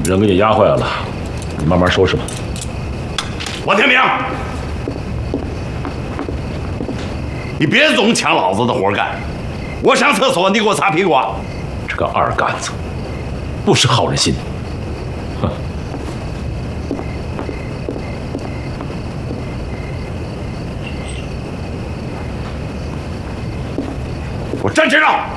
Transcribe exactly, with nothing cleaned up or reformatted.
人给你压坏了，你慢慢收拾吧。 王天明，你别总抢老子的活干！我上厕所，你给我擦屁股啊！ 这个二杆子，不识好人心。哼！ 我站这让！